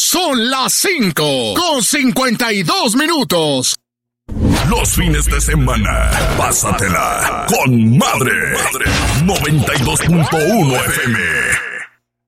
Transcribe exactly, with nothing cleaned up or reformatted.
Son las cinco con cincuenta y dos minutos. Los fines de semana, pásatela con madre. noventa y dos punto uno F M.